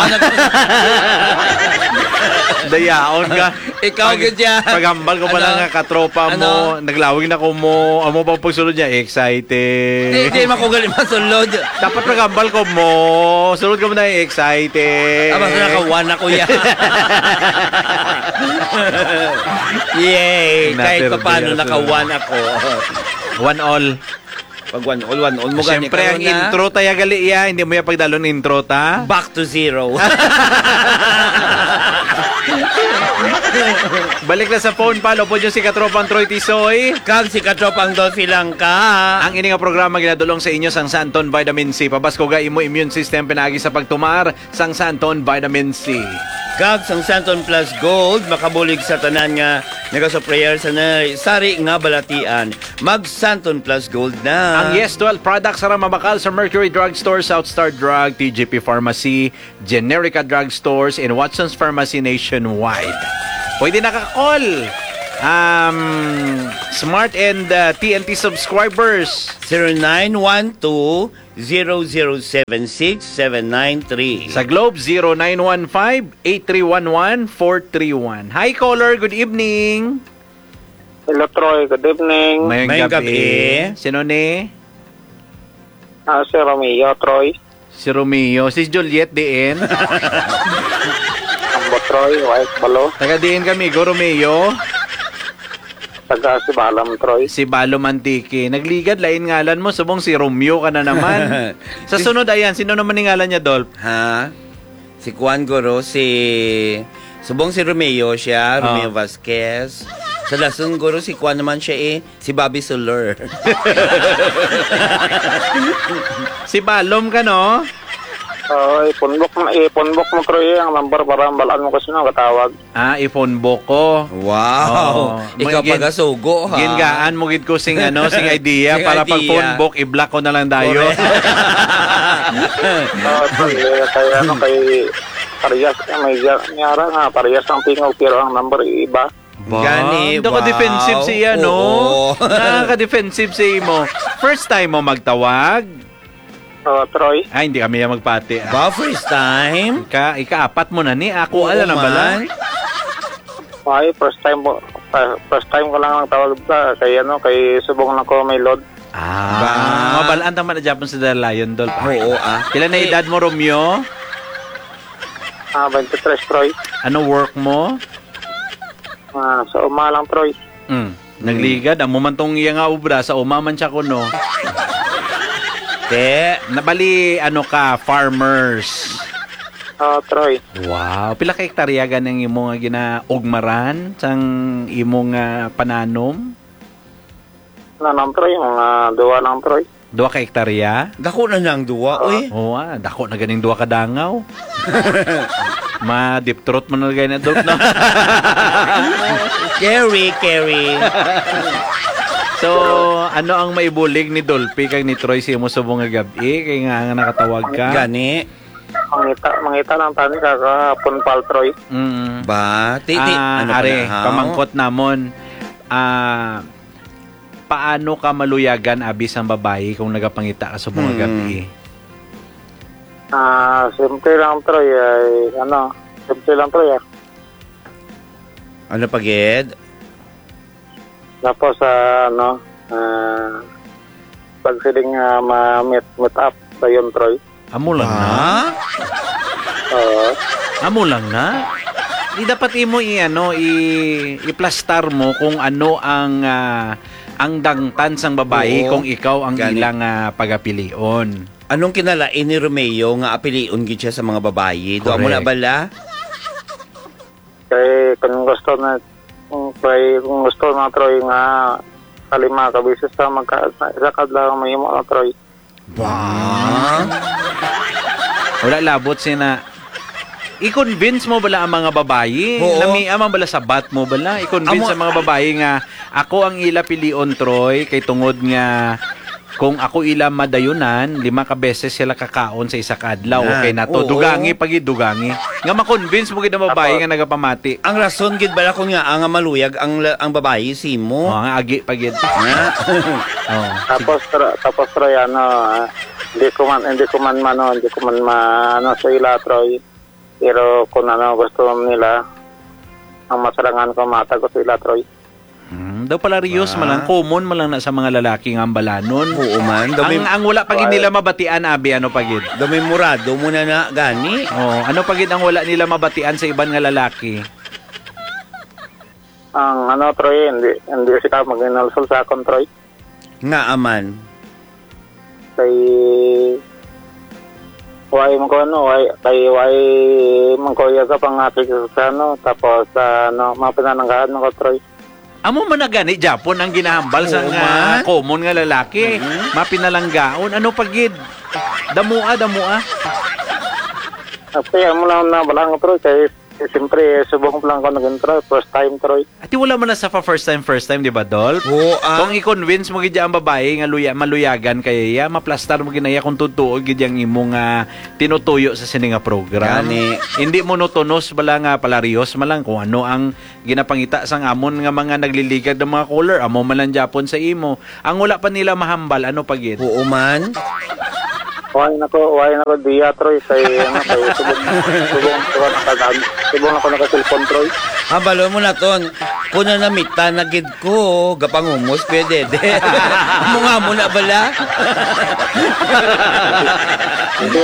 Dayaon ka. Ikaw ganyan. Paghambal ko pa lang nga katropa mo, naglawig na ko mo, amo pa pagsunod niya, excited. Hindi makugali masulod. Dapat paghambal ko mo, sunod ka mo na excited. Basta nakawan ako yan. Yay! Kahit pa paano nakawan ako. One all. Pag one all mo ganyan. Siyempre, ang intro tayo gali iya. Hindi mo yung pagdalon intro ta. Back to zero. Balik na sa phone palo po dyan si Katropang Troy Tisoy. Kag si Katropang Dolphy lang ka. Ang ini nga programa ginadulong sa inyo sang Santon Vitamin C. Pabasko ga imo immune system pinagi sa pagtumar sang Santon Vitamin C. Kag sang Santon Plus Gold makabulig sa tanan nga nagasoprayer sa sari nga balatian. Mag Santon Plus Gold na. Ang Yes 12 products sa mabakal sa Mercury Drugstore, Southstar Drug, TGP Pharmacy, Generica Drugstores, and Watson's Pharmacy nationwide. Pwede nakakall. Smart and TNT subscribers 0912-0076-793. sa Globe 0915-8311-431. Hi caller, good evening. Hello, Troy. Good evening. Mayong gabi. Sino ni? Si Romeo, Troy. Si Romeo. Si Juliet diin. Ambo, Troy. White Balo. Taga diin kami, go Romeo. Taga si Balam, Troy. Si Balo Mantiki. Nagligad, lain ngalan mo. Subong si Romeo ka na naman. Sa sunod, ayan, sino naman yung ngalan niya, Dolph? Ha? Si Juan Goro, subong si Romeo siya, Romeo Vasquez. Sa Lasun Goro, si Juan naman siya si Bobby Soler. Si Balom ka, no? Ipunbok mo, Troy. Ang number para balaan mo kasi nang katawag. Iphone book ko. Wow! Ikaw pagasugo, ha? Gingaan mo gid ko sing idea Sing para pag idea. phone book i-block ko na lang tayo. Kaya kay Parehas, may nyara nga, parehas ang pingaw, pero ang number iba. Gani, Hindi ko defensive siya, no? Oo. Nakaka-defensive si mo. First time mo magtawag? Troy. Ay, hindi kami magpati. Ba, first time? Ika-apat mo na ni. Ako, Oo, alam na bala. Ay, first time ko lang tawag ka. Kay subong na ko may load. Mabalaan naman na Japan sa Lion Doll. Oo, Kailan na edad mo, Romeo? 23, Troy. Ano work mo? Sa lang, Troy. Nagligad. Ang mumantong iya nga ubra sa umaman siya ko, no? Nabali, farmers. Troy. Wow. Pila ka hektarya ganang imo nga ginaugmaran sang imo nga pananom? Nanam, Troy. Mga duwa lang, Troy. 2 ka hektarya? Dako na nang duwa, oy. Oo, dako na ganing 2 ka dangaw. Ma-deep throat mo na ganyan, Dolph, no? Carry. So, ano ang maibulig ni Dolphy kag ni Troy si mo subong nga gabi kay nga nakatawag ka? Gani. Mangita lang tani kakapon pal, Troy. Ba? Are, pamangkot namon. Paano ka maluyagan abis ang babae kung nagapangita ka subong nga gabi? Simple lang, Troy. Simple lang, Troy. Ano pagid? Tapos, pag siling ma-meet up sa yun, Troy. Amo lang na? Amo lang na? Di dapat imo i-plastar mo kung ano ang dangtan sang babae kung ikaw ang ilang pagapilion. Anong kinalain ni Romeo nga apilion gid siya sa mga babae? Doon mo na bala? Kaya kung gusto na Troy nga kalima ka bisis sa isa kadlaw may mo na, Troy. Wala labot sina. I-convince mo bala ang mga babae? Namiaman bala sabat mo bala? I-convince ang mga babae nga ako ang ila pilion, Troy, kay tungod nga kung ako ila madayunan, 5 ka beses sila kakaon sa isa kadlaw. Okay na to. Dugangi dugangi. Nga ma-convince mo gid ang babae nga nagapamati. Ang rason gid bala kung nga ang maluyag ang babae si mo. Nga agi pagid. Tapos Troy, hindi ko man sa ila, Troy. Pero kung ano gusto nila, ang masarangan ko mata ko sila, Troy. Daw pala Rios malang common malang na sa mga lalaki nga balanon. Oo man. Ang wala pagid nila mabatian abi ano pagid. Dumi murado mo na gani. Oh, ano pagid ang wala nila mabatian sa iban nga lalaki? Ang ano, Troy, hindi sila mag-inalsol sa akon, Troy. Nga aman. Kay why man ko ano, why man ko yaga pang atik sa ano, tapos ano, mapinananggaan ko, Troy. Amo man na gani Japon ang ginahambal sa nga common nga lalaki. Mapinalanggaon ano pagid? Damua. Kasi mo lang na balang, Troy, kay siyempre subong ko lang ko naging Troy, first time, Troy. Ati wala man na sa first time, di ba, Dolph? Oo, Kung i-convince mo gid ang babae nga maluyagan kay iya, maplastar mo ginaya kung totoo gid yang imo nga tinutuyo sa sini nga program. Gani. Hindi monotonos bala nga palarios malang kung ano ang ginapangita sang amon nga mga nagliligad ng mga caller, amo man lang Japon sa imo. Ang wala pa nila mahambal ano pagid? Oo man. Why nako diya, Troy, kay ano, kay subong ako naka-cellphone, Troy. Hambalo mo na ton. Kung na namita na gid ko, gapangumos pwede de. Amo nga mo na bala. Hindi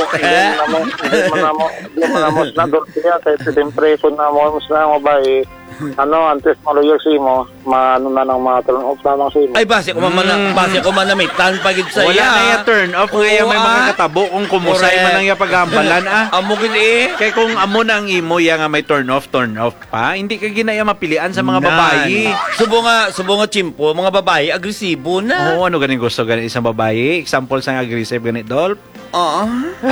mo na mo na doon siya, kay siyempre kung na mo na mabay, ano, antes maluyag si mo, maano na ng mga tulong off na lang si mo. Ay base ko man namitan pagid sa Wala na iya. ya turn off kaya may mga katabo kung kumusay Correct. man lang ya paghambalan Amo gid eh. Kaya kung amo na ang imo ya nga may turn off pa, hindi ka ginaya mapilian sa mga babae. Subo nga chimpo, mga babae agresibo na. Oo, ano ganing gusto ganing isang babae? Example sa aggressive ganit, Dolph? Oo.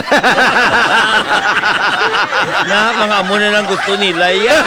Na mga amo na lang gusto nila ya.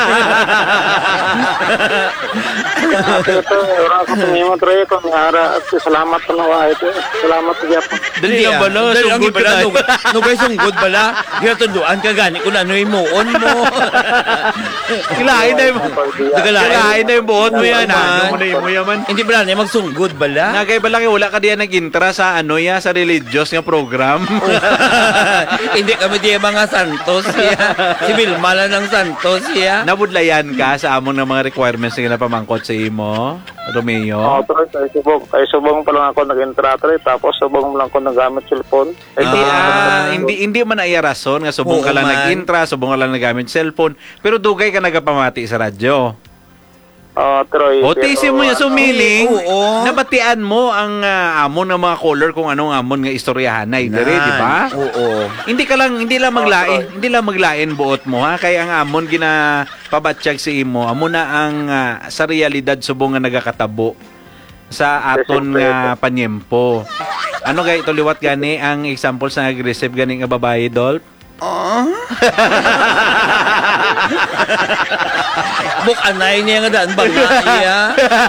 Ito, orang ko tumimo, Troy, kung hara, salamat po na ito. Salamat po po. Dali lang bala, Dali lang sunggod bala. ka na. Nugay sunggod bala. Ginatunduan ka gani kung ano yung muon mo. Kilain na yung Kilain na yung buhot mo yan. Ano mo na yung mo yaman? Hindi bala na magsunggod bala. Nagay ba lang wala ka diyan nag-intra sa ano ya, sa religious nga program? Hindi kami di mga santos ya. Si Vilma lang ng santos ya. Nabudlayan ka sa amon ng mga requirements na napamangkot sa imo, Romeo? Oo, Troy, kay subong pa lang ako nag-intra, Troy, tapos subong lang ako nagamit cellphone. Hindi man ay rason nga subong ka lang Oo, man. nag-intra, subong ka lang nagamit cellphone, pero dugay ka nagapamati sa radyo. Troy. O tisi mo yung sumiling, Oo. nabatian mo ang amon ng mga caller kung anong amon nga istoryahanay, dire, di ba? Oo. Hindi lang maglain buot mo ha, kay ang amon ginapabatsyag si imo, amo na ang sa realidad subong nga nagakatabo sa aton nga panyempo. Ano gay ito liwat gani ang example sa aggressive gani nga babae, Dolph? Buk anay niya nga daan bang iya.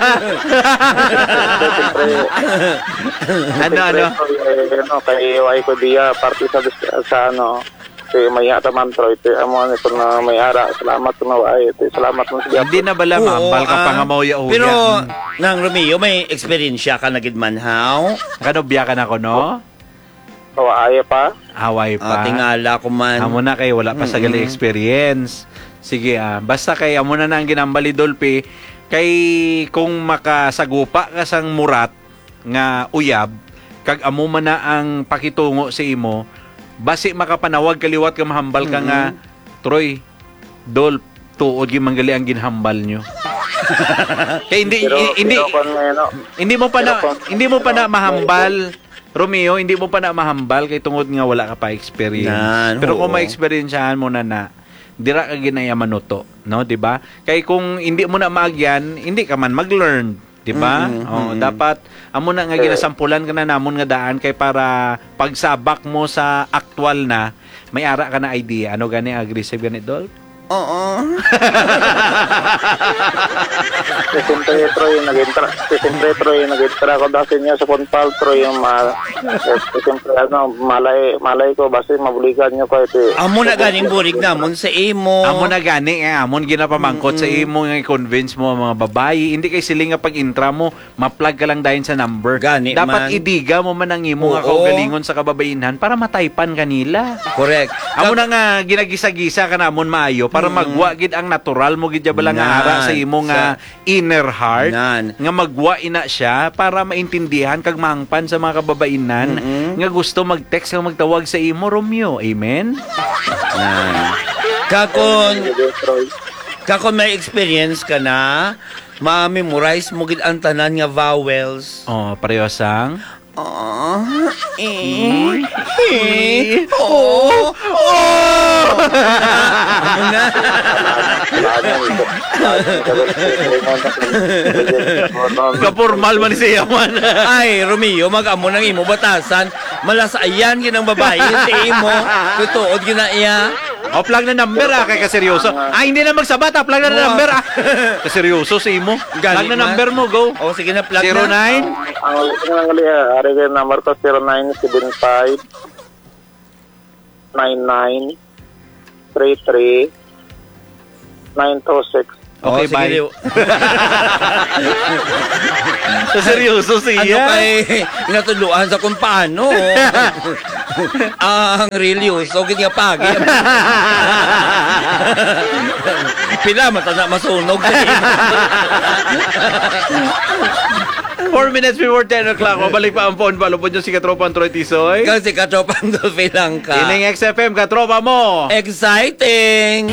Ano? Kay why ko diya, parte sa ano, kay may ataman, Troy, amo ano ito na may ara, salamat ko na why, salamat mo siya. Hindi na bala mambal ka pa nga mauya-uya. Pero nang Romeo may experience ka na gid manhaw. Kanobya ka na ko, no? Ay pa. Away pa. Tingala ko man. Amo na kay wala pa sa gali experience. Sige basta kay amo na ang ginambali Dolphy kay kung makasagupa ka sang murat nga uyab kag amo man na ang pakitungo sa imo basi makapanawag kaliwat ka mahambal ka nga Troy Dolph tuod gyud manggali ang ginhambal nyo. Kay hindi mo pa na mahambal Romeo, hindi mo pa na mahambal kay tungod nga wala ka pa experience. Pero kung ma-experiencehan mo na dira ka ginaya manuto, no, 'di ba? Kay kung hindi mo na maagyan, hindi ka man mag-learn, 'di ba? Dapat amo na nga ginasampulan ka na namon nga daan kay para pagsabak mo sa actual na may ara ka na idea. Ano gani aggressive gani, Dolph? Oo. Siyempre, Troy, nag-entra ako dati niya sa Punpal, Troy, yung siyempre, malay ko, basta mabuligan niyo ko, ito. Amo na ganing burig namon sa imo. Amo na gani, amon ginapamangkot sa imo nga i-convince mo ang mga babayi. Hindi kay sila nga pag intra mo, ma-plug ka lang dayon sa number. Gani Dapat man. idiga mo man ang imo nga Oo. kaugalingon sa kababainhan para mataypan kanila. Correct. Amo na nga ginagisa-gisa ka namon maayo para magwa gid ang natural mo gid bala nga Nan. ara sa imo nga inner heart Nan. nga magwa ina siya para maintindihan kag mangpan sa mga kababainan nga gusto mag-text kag magtawag sa imo, Romeo. Amen. Yan. Kakon Troy. may experience ka na, ma-memorize mo gid ang tanan nga vowels. Oh, pareho sang Ano na? kapurmal man siya man. Ay, Romeo, mag-amo ng imo batasan. Malasayan gid ang babae sa imo. Tutuod gid na iya. O, plug na number kay kaseryoso. Hindi na magsabat plug na number Kaseryoso si imo. Plug na number mo, go. O, sige na, plug 09. na. Ang ari kayo number ko 0975 99 33 926. Okay, O, sige, bye. Leo. Kaseryoso siya. Ano kay inatuluan sa kung paano? Ang relyoso, gid nga pagi. Pila mata na masunog. 4 minutes before 10 o'clock. Mabalik pa ang phone. Balupod nyo si Katropang Troy Tisoy. Kasi katropang Dolphy lang ka. Ining XFM, Katropa mo. Exciting!